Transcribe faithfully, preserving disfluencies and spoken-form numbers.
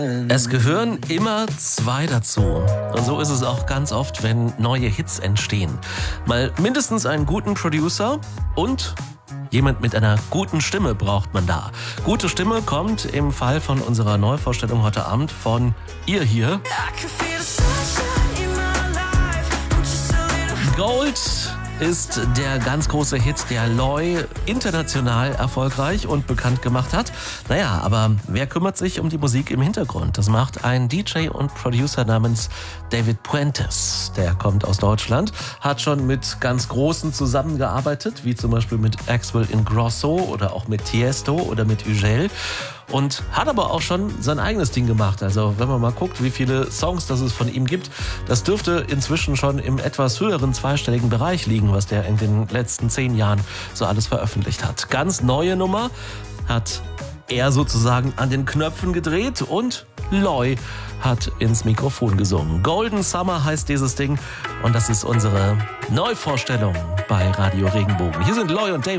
Es gehören immer zwei dazu. Und so ist es auch ganz oft, wenn neue Hits entstehen. Mal mindestens einen guten Producer und jemand mit einer guten Stimme braucht man da. Gute Stimme kommt im Fall von unserer Neuvorstellung heute Abend von ihr hier. Gold ist der ganz große Hit, der Loy international erfolgreich und bekannt gemacht hat. Naja, aber wer kümmert sich um die Musik im Hintergrund? Das macht ein D J und Producer namens David Puentes. Der kommt aus Deutschland, hat schon mit ganz Großen zusammengearbeitet, wie zum Beispiel mit Axwell Ingrosso oder auch mit Tiesto oder mit Ugel. Und hat aber auch schon sein eigenes Ding gemacht. Also wenn man mal guckt, wie viele Songs das es von ihm gibt, das dürfte inzwischen schon im etwas höheren zweistelligen Bereich liegen, was der in den letzten zehn Jahren so alles veröffentlicht hat. Ganz neue Nummer hat er sozusagen an den Knöpfen gedreht und Loy hat ins Mikrofon gesungen. Golden Summer heißt dieses Ding und das ist unsere Neuvorstellung bei Radio Regenbogen. Hier sind Loy und David.